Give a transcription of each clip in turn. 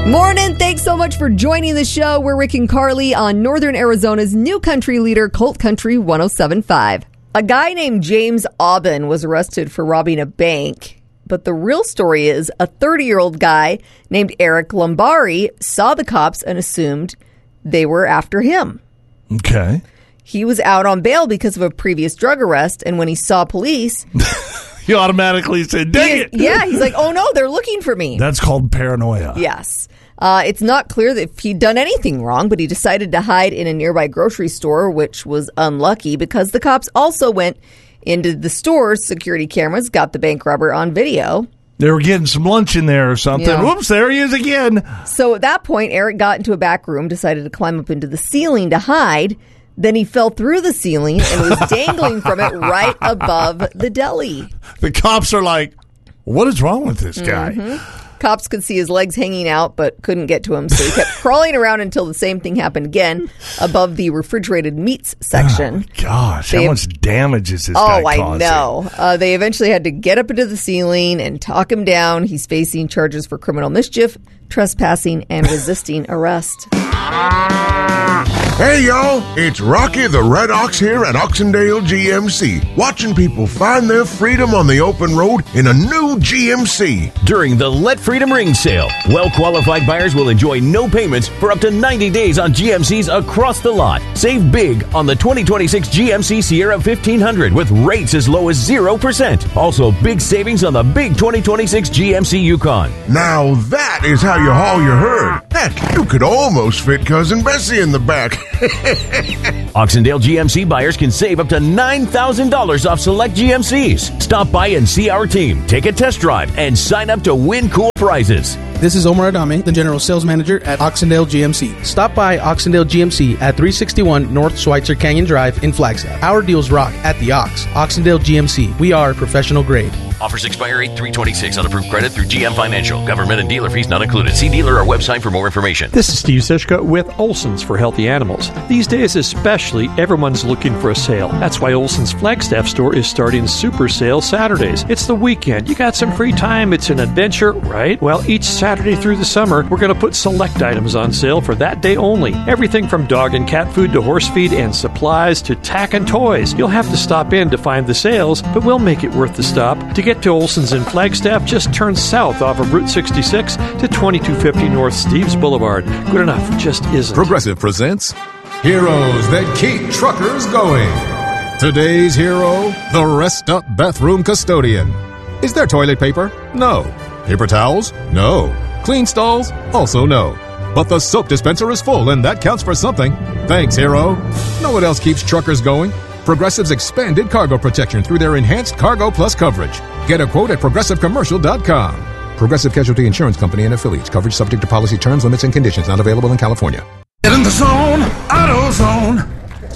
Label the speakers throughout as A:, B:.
A: Morning. Thanks so much for joining the show. We're Rick and Carly on Northern Arizona's new country leader, Colt Country 107.5. A guy named James Aubin was arrested for robbing a bank. But the real story is a 30-year-old guy named Eric Lombari saw the cops and assumed they were after him.
B: Okay.
A: He was out on bail because of a previous drug arrest, and when he saw police...
B: he automatically said, dang it!
A: Yeah, he's like, oh no, they're looking for me.
B: That's called paranoia.
A: Yes. It's not clear that if he'd done anything wrong, but he decided to hide in a nearby grocery store, which was unlucky because the cops also went into the store's security cameras, got the bank robber on video.
B: They were getting some lunch in there or something.
A: Yeah.
B: Whoops, there he is again.
A: So at that point, Eric got into a back room, decided to climb up into the ceiling to hide. Then he fell through the ceiling and was dangling from it right above the deli.
B: The cops are like, what is wrong with this guy?
A: Mm-hmm. Cops could see his legs hanging out but couldn't get to him, so he kept crawling around until the same thing happened again above the refrigerated meats section.
B: Oh, gosh, how much damage is this guy causing?
A: I know. They eventually had to get up into the ceiling and talk him down. He's facing charges for criminal mischief, trespassing, and resisting arrest.
C: Hey, y'all, it's Rocky the Red Ox here at Oxendale GMC, watching people find their freedom on the open road in a new GMC.
D: During the Let Freedom Ring sale, well-qualified buyers will enjoy no payments for up to 90 days on GMCs across the lot. Save big on the 2026 GMC Sierra 1500 with rates as low as 0%. Also, big savings on the big 2026 GMC Yukon.
C: Now that is how you haul your herd. Heck, you could almost fit Cousin Bessie in the back.
D: Oxendale GMC buyers can save up to $9,000 off select GMCs. Stop by and see our team, take a test drive, and sign up to win cool prizes.
E: This is Omar Adame, the General Sales Manager at Oxendale GMC. Stop by Oxendale GMC at 361 North Schweitzer Canyon Drive in Flagstaff. Our deals rock at the Oxendale GMC. We are professional grade.
D: Offers expire 8/3/26 on approved credit through GM Financial. Government and dealer fees not included. See dealer or website for more information.
F: This is Steve Sishka with Olson's for Healthy Animals. These days especially, everyone's looking for a sale. That's why Olson's Flagstaff store is starting Super Sale Saturdays. It's the weekend. You got some free time. It's an adventure, right? Well, each Saturday through the summer, we're going to put select items on sale for that day only. Everything from dog and cat food to horse feed and supplies to tack and toys. You'll have to stop in to find the sales, but we'll make it worth the stop. To get to Olson's in Flagstaff, just turn south off of Route 66 to 2250 North Steves Boulevard. Good enough just isn't.
G: Progressive presents Heroes That Keep Truckers Going. Today's hero, the Rest Up Bathroom Custodian. Is there toilet paper? No. Paper towels? No. Clean stalls? Also no. But the soap dispenser is full, and that counts for something. Thanks, hero. Know what else keeps truckers going? Progressive's expanded cargo protection through their enhanced Cargo Plus coverage. Get a quote at ProgressiveCommercial.com. Progressive Casualty Insurance Company and Affiliates. Coverage subject to policy terms, limits, and conditions. Not available in California.
C: Get in the zone, AutoZone.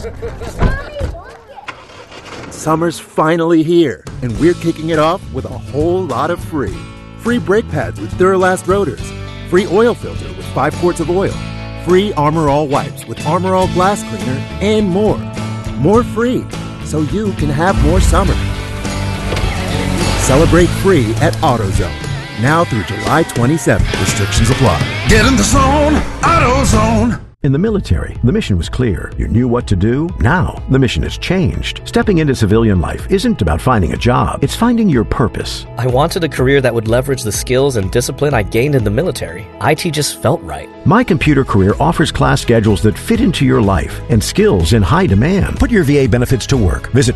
H: Summer's finally here, and we're kicking it off with a whole lot of free. Free brake pads with Duralast rotors. Free oil filter with 5 quarts of oil. Free Armor All wipes with Armor All glass cleaner, and more. More free, so you can have more summer. Celebrate free at AutoZone. Now through July 27th. Restrictions apply.
C: Get in the zone, AutoZone.
I: In the military, the mission was clear. You knew what to do. Now, the mission has changed. Stepping into civilian life isn't about finding a job. It's finding your purpose.
J: I wanted a career that would leverage the skills and discipline I gained in the military. IT just felt right.
I: My Computer Career offers class schedules that fit into your life and skills in high demand. Put your VA benefits to work. Visit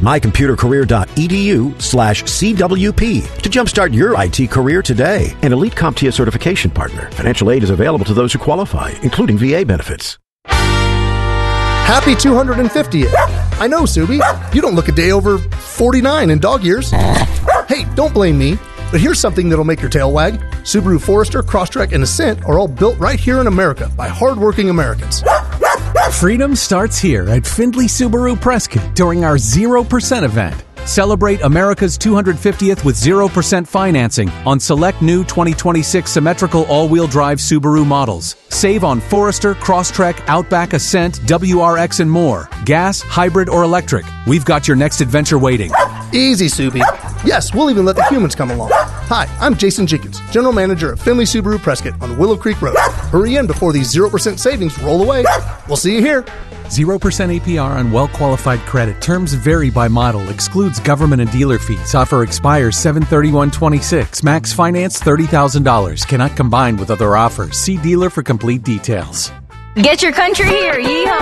I: mycomputercareer.edu/CWP to jumpstart your IT career today. An Elite CompTIA certification partner. Financial aid is available to those who qualify, including VA benefits.
K: Happy 250th. I know, Subi. You don't look a day over 49 in dog years. Hey, don't blame me. But here's something that'll make your tail wag. Subaru Forester, Crosstrek, and Ascent are all built right here in America by hardworking Americans.
L: Freedom starts here at Findlay Subaru Prescott during our 0% event. Celebrate America's 250th with 0% financing on select new 2026 symmetrical all-wheel drive Subaru models. Save on Forester, Crosstrek, Outback, Ascent, WRX, and more. Gas, hybrid, or electric. We've got your next adventure waiting.
K: Easy, Subi. Yes, we'll even let the humans come along. Hi, I'm Jason Jenkins, General Manager of Findlay Subaru Prescott on Willow Creek Road. Hurry in before these 0% savings roll away. We'll see you here.
L: 0% APR on well-qualified credit. Terms vary by model. Excludes government and dealer fees. Offer expires 7/31/26. Max finance $30,000. Cannot combine with other offers. See dealer for complete details.
M: Get your country here. Yeehaw!